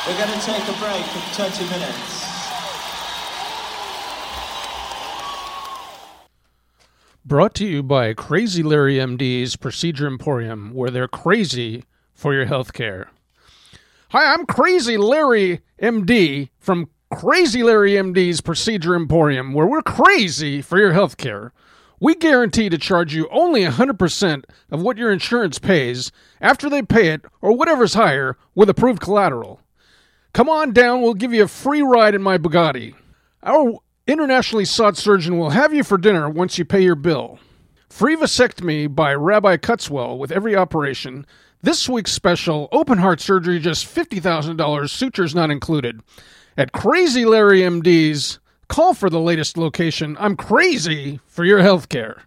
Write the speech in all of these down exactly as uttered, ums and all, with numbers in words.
We're going to take a break of twenty minutes. Brought to you by Crazy Larry M D's Procedure Emporium, where they're crazy for your healthcare. Hi, I'm Crazy Larry M D from Crazy Larry M D's Procedure Emporium, where we're crazy for your healthcare. We guarantee to charge you only one hundred percent of what your insurance pays after they pay it, or whatever's higher, with approved collateral. Come on down, we'll give you a free ride in my Bugatti. Our internationally sought surgeon will have you for dinner once you pay your bill. Free vasectomy by Rabbi Cutswell with every operation. This week's special, open heart surgery, just fifty thousand dollars, sutures not included. At Crazy Larry M D's, call for the latest location. I'm crazy for your health care.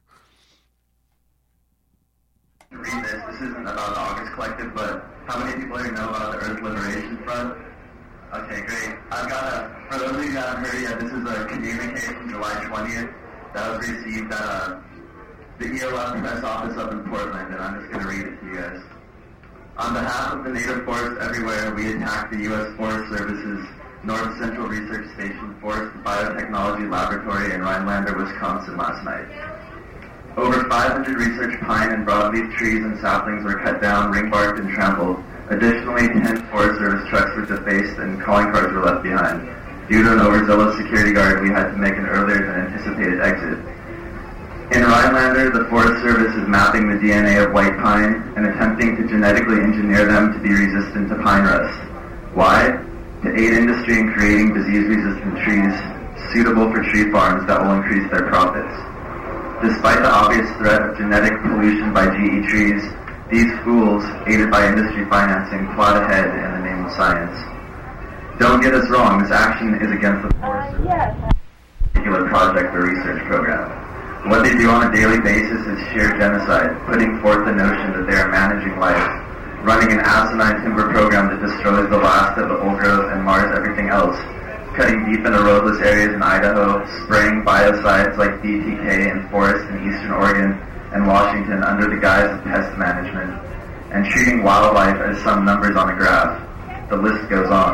Read this. This isn't about the August Collective, but how many people here know about the Earth Liberation Front? Okay, great. I've got a, for those of you that haven't heard yet, this is a communique from July twentieth that was received at uh, the E O F press office up in Portland, and I'm just going to read it to you guys. On behalf of the native forests everywhere, we attacked the U S Forest Service's North Central Research Station Forest Biotechnology Laboratory in Rhinelander, Wisconsin last night. Over five hundred research pine and broadleaf trees and saplings were cut down, ring-barked, and trampled. Additionally, ten Forest Service trucks were defaced and calling cards were left behind. Due to an overzealous security guard, we had to make an earlier than anticipated exit. In Rhinelander, the Forest Service is mapping the D N A of white pine and attempting to genetically engineer them to be resistant to pine rust. Why? To aid industry in creating disease-resistant trees suitable for tree farms that will increase their profits. Despite the obvious threat of genetic pollution by G E trees, these fools, aided by industry financing, plot ahead in the name of science. Don't get us wrong, this action is against the Forest Service, uh, yes. particular project or research program. What they do on a daily basis is sheer genocide, putting forth the notion that they are managing life, running an asinine timber program that destroys the last of the old growth and mars everything else, cutting deep into roadless areas in Idaho, spraying biocides like B T K in forests in eastern Oregon and Washington under the guise of pest management, and treating wildlife as some numbers on a graph. The list goes on.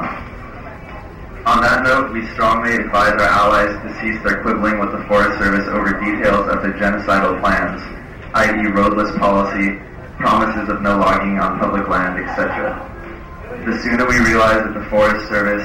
On that note, we strongly advise our allies to cease their quibbling with the Forest Service over details of their genocidal plans, that is roadless policy, promises of no logging on public land, et cetera. The sooner we realize that the Forest Service,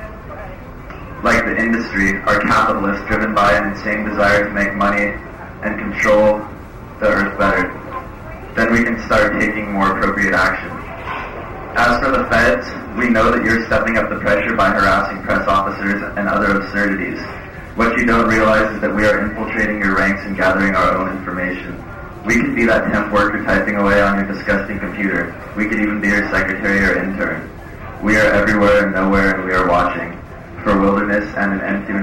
like the industry, are capitalists driven by an insane desire to make money and control the earth better, then we can start taking more appropriate action. As for the feds, we know that you're stepping up the pressure by harassing press officers and other absurdities. What you don't realize is that we are infiltrating your ranks and gathering our own information. We could be that temp worker typing away on your disgusting computer. We could even be your secretary or intern. We are everywhere and nowhere, and we are watching. For wilderness and an end to